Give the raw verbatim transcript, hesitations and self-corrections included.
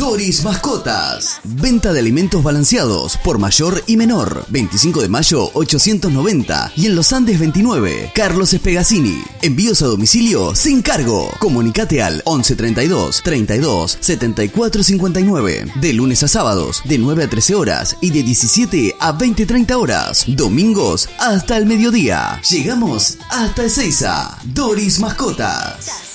Doris Mascotas. Venta de alimentos balanceados por mayor y menor. veinticinco de mayo ochocientos noventa y en Los Andes veintinueve. Carlos Espegazzini. Envíos a domicilio sin cargo. Comunicate al once treinta y dos, treinta y dos, setenta y cuatro cincuenta y nueve. De lunes a sábados de nueve a trece horas y de diecisiete a veinte treinta horas. Domingos hasta el mediodía. Llegamos hasta Ezeiza. Doris Mascotas.